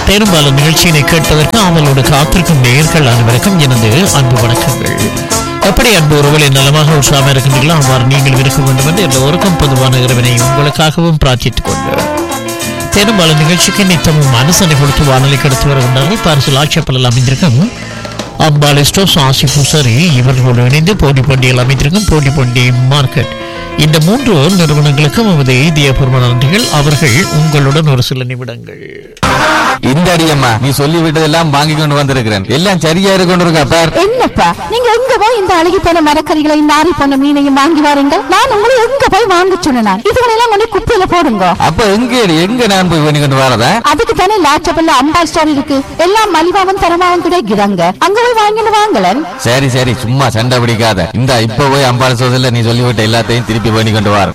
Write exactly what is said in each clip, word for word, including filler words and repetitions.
பெரும்பாலும் நிகழ்ச்சியினை கேட்பதற்கு அவங்களோட காத்திருக்கும் நேயர்கள் அனைவருக்கும் எனது அன்பு வணக்கங்கள். எப்படி அன்பு உறவுகளை நலமாக உற்சாகமாக இருக்கின்றீர்களோ அவ்வாறு நீங்கள் இருக்க வேண்டும் என்று எல்லோருக்கும் பொதுவான இறைவனை உங்களுக்காகவும் பிரார்த்தித்துக் கொண்டு பெரும்பாலும் நிகழ்ச்சிக்கு நித்தமும் அனுசனை கொடுத்து வானொலி கடத்தி வருகின்றார்கள். பாரிசில் ஆட்சேபலில் அமைந்திருக்கும் அம்பாள் ஸ்டோர்ஸ் ஆசி பூசரி இவர்களோடு இணைந்து போட்டி பண்டிகையில் அமைந்திருக்கும் போட்டி பண்டிகை மார்க்கெட், இந்த மூன்று நிறுவனங்களுக்கும் நமது இதயபூர்வ நன்றிகள். அவர்கள் உங்களுடன் ஒரு சில நிமிடங்கள். இந்த அடியம்மா நீ சொல்லி விட்டதெல்லாம் வாங்கி கொண்டு வந்திருக்கிறேன். எல்லாம் சரியா இருக்கு பார். என்னப்பா நீங்க எங்க போய் இந்த அழுகி போன மரக்கறிகளை நாரி போன மீனையும் வாங்கி வாருங்க. நான் உங்களை எங்க போய் வாங்க சொன்னேன். இதுகளெல்லாம் கொண்டு குப்பையில போடுங்க. அப்ப எங்க எங்க நான் போய் பண்ணி கொண்டு வரதா? அதுக்கு தானே லாச்சபல்ல அம்பாள் ஸ்டோர் இருக்கு. எல்லாம் மலிவாவும் தரமாவும் கிடைக்கிறாங்க. அங்க போய் வாங்கிட்டு வாங்கலன். சரி சரி சும்மா சண்டை பிடிக்காத. இந்த இப்ப போய் அம்பாள் ஸ்டோர்ல நீ சொல்லிவிட்ட எல்லாத்தையும் திருப்பி பண்ணி கொண்டு வர.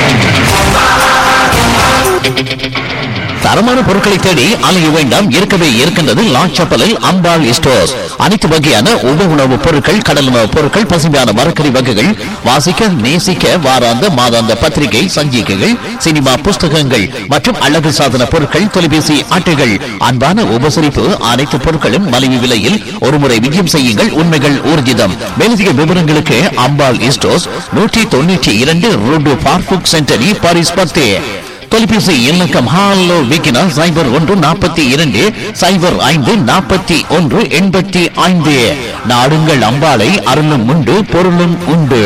தரமான பொருட்களை தேடி அலைய வேண்டாம், இருக்கவே இருக்கின்றது லாச்சப்பலில் அம்பாள் ஸ்டோர்ஸ். அனைத்து வகையான உப உணவுப் பொருட்கள், கடல் உணவுப் பொருட்கள், பசுமையான மரக்கறி வகைகள், வாசிக்க நேசிக்க வாராந்த மாதாந்த பத்திரிகை சஞ்சிகைகள், சினிமா புஸ்தகங்கள் மற்றும் அழகு சாதன பொருட்கள், தொலைபேசி அட்டைகள், அன்பான உபசரிப்பு, அனைத்து பொருட்களும் மலிவு விலையில். ஒருமுறை விஜயம் செய்யுங்கள், உண்மைகள் ஊர்ஜிதம். மேலதிக விவரங்களுக்கு அம்பாள் ஸ்டோர்ஸ் நூற்றி தொண்ணூற்றி இரண்டு ரோடு பார்புக் சென்டரி பாரிஸ் பத்து. தொலைபேசி இலக்கம் ஹாலோ விக்கினா சைபர் ஒன்று நாற்பத்தி இரண்டு சைபர் ஐந்து நாற்பத்தி ஒன்று எண்பத்தி ஐந்து. நாடுங்கள் அம்பாளை, அருளும் உண்டு பொருளும் உண்டு.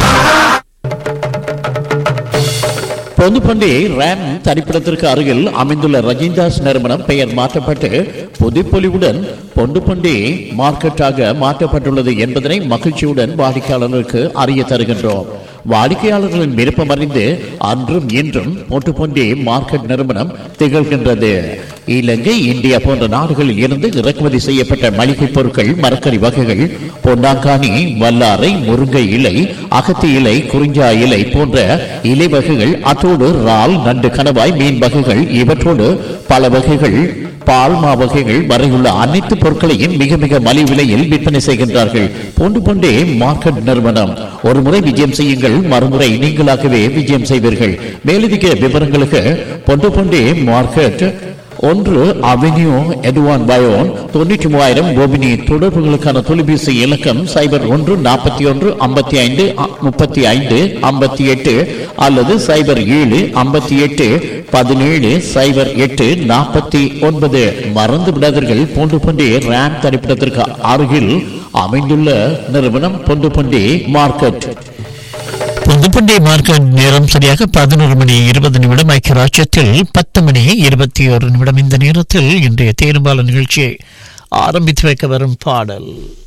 பொதுப்பண்டி ரேம் தனிப்பிடத்திற்கு அருகில் அமைந்துள்ள ரஜிந்தாஸ் நிறுவனம் பெயர் மாற்றப்பட்டு புதுப்பொலிவுடன் பொண்டுப்பண்டி மார்க்கெட்டாக மாற்றப்பட்டுள்ளது என்பதனை மகிழ்ச்சியுடன் வாடிக்கையாளர்களுக்கு அறிய தருகின்றோம். வாடிக்கையாளர்களின் விருப்பம் அறிந்து அன்றும் இன்றும் பொட்டுப்பண்டி மார்க்கெட் நிறுவனம் திகழ்கின்றது. இலங்கை, இந்தியா போன்ற நாடுகளில் இருந்து இறக்குமதி செய்யப்பட்ட மளிகை பொருட்கள், மரக்கறி வகைகள், பொன்னாங்கானி, வல்லாரை, முருங்கை இலை, அகத்தி இலை, குறிஞ்சா இலை போன்ற இலை வகைகள், அத்தோடு இறால், நண்டு, கணவாய், மீன் வகைகள், இவற்றோடு பல வகைகள் பால்மா வகைகள் வரையுள்ள அனைத்து பொருட்களையும் மிக மிக மலிவு விலையில் விற்பனை செய்கின்றார்கள். பொண்டு பொண்டே மார்க்கெட் நிறுவனம். ஒரு முறை விஜயம் செய்யுங்கள், மறுமுறை நீங்களாகவே விஜயம் செய்வீர்கள். மேலதிக விவரங்களுக்கு பொண்டு பொண்டே மார்க்கெட் ஒன்று அவென்யூ எட்வான் பயோன் தொண்ணூற்றி மூவாயிரம் கோபினி. தொடர்புகளுக்கான தொலைபேசி இலக்கம் சைபர் ஒன்று நாற்பத்தி ஒன்று ஐம்பத்தி ஐந்து முப்பத்தி ஐந்து ஐம்பத்தி எட்டு அல்லது சைபர் ஏழு ஐம்பத்தி எட்டு பதினேழு சைபர் எட்டு நாற்பத்தி ஒன்பது. மறந்து விடாதீர்கள், பொண்டு பண்டி ரேம் தனிப்பிடத்திற்கு அருகில் அமைந்துள்ள நிறுவனம் பொண்டு பண்டி மார்க்கெட். புதுப்பண்டி மார்க்கெட் நேரம் சரியாக பதினோரு மணி இருபது நிமிடம். ஐக்கிய ராஜ்யத்தில் பத்து மணி இருபத்தி ஒரு நிமிடம். இந்த நேரத்தில் இன்றைய தேர்பால நிகழ்ச்சியை ஆரம்பித்து வைக்க வரும் பாடல்.